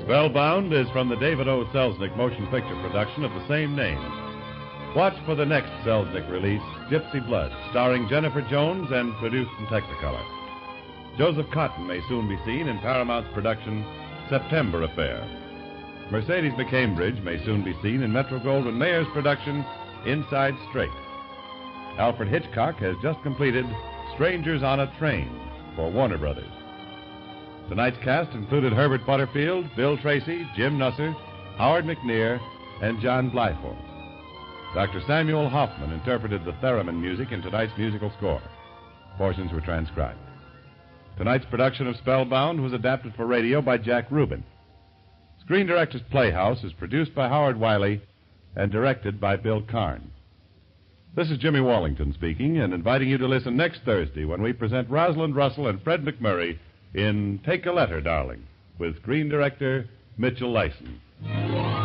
Spellbound is from the David O. Selznick motion picture production of the same name. Watch for the next Selznick release, Gypsy Blood, starring Jennifer Jones and produced in Technicolor. Joseph Cotton may soon be seen in Paramount's production, September Affair. Mercedes McCambridge may soon be seen in Metro-Goldwyn-Mayer's production, Inside Straight. Alfred Hitchcock has just completed Strangers on a Train for Warner Brothers. Tonight's cast included Herbert Butterfield, Bill Tracy, Jim Nusser, Howard McNear, and John Blyforth. Dr. Samuel Hoffman interpreted the theremin music in tonight's musical score. Portions were transcribed. Tonight's production of Spellbound was adapted for radio by Jack Rubin. Screen Directors Playhouse is produced by Howard Wiley and directed by Bill Karn. This is Jimmy Wallington speaking and inviting you to listen next Thursday when we present Rosalind Russell and Fred McMurray in Take a Letter, Darling, with Screen Director Mitchell Lyson.